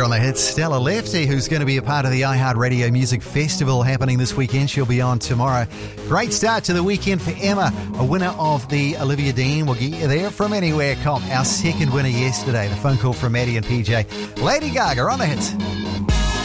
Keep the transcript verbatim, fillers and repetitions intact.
on the hits. Stella Lefty, who's going to be a part of the iHeartRadio Music Festival happening this weekend. She'll be on tomorrow. Great start to the weekend for Emma, a winner of the Olivia Dean. We'll get you there from anywhere comp. Our second winner yesterday. The phone call from Maddie and P J. Lady Gaga on the hits.